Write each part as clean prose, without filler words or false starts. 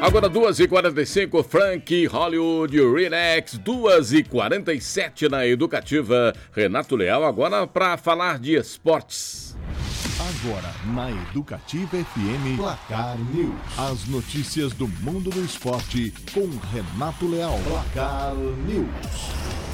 Agora 2h45, Frank Hollywood Relax, 2h47 na Educativa. Renato Leal agora para falar de esportes. Agora na Educativa FM, Placar News. As notícias do mundo do esporte com Renato Leal. Placar News.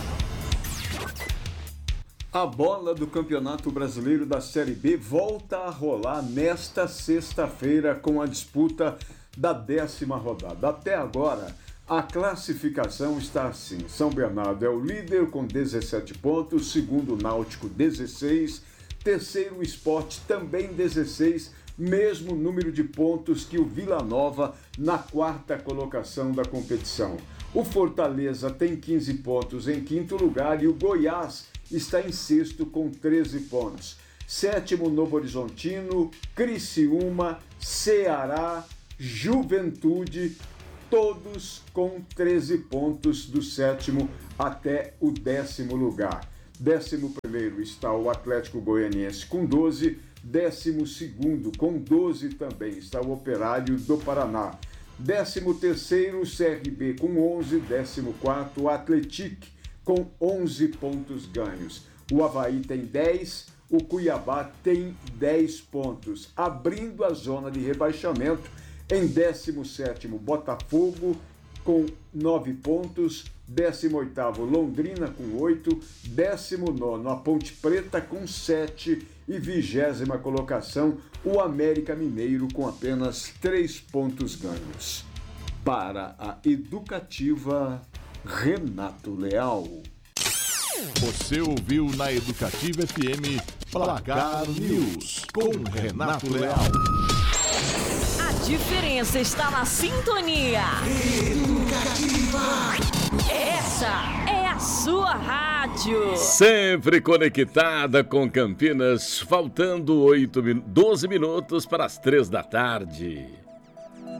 A bola do Campeonato Brasileiro da Série B volta a rolar nesta sexta-feira com a disputa da 10ª rodada. Até agora, a classificação está assim. São Bernardo é o líder com 17 pontos, segundo Náutico 16, terceiro Sport também 16, mesmo número de pontos que o Vila Nova na 4ª colocação da competição. O Fortaleza tem 15 pontos em quinto lugar e o Goiás está em sexto com 13 pontos. Sétimo, Novo Horizontino, Criciúma, Ceará, Juventude, todos com 13 pontos do sétimo até o 10º lugar. 11º está o Atlético Goianiense com 12, 12º com 12 também está o Operário do Paraná. 13º, CRB com 11, 14º, o Atlético com 11 pontos ganhos. O Avaí tem 10, o Cuiabá tem 10 pontos, abrindo a zona de rebaixamento. Em 17º, Botafogo com 9 pontos, 18º, Londrina com 8, 19º, a Ponte Preta com 7 e 20ª colocação, o América Mineiro com apenas 3 pontos ganhos. Para a Educativa, Renato Leal. Você ouviu na Educativa FM Placar News com Renato Leal. A diferença está na sintonia. Educativa. Essa é a sua rádio. Sempre conectada com Campinas, faltando 12 minutos para as 3 da tarde.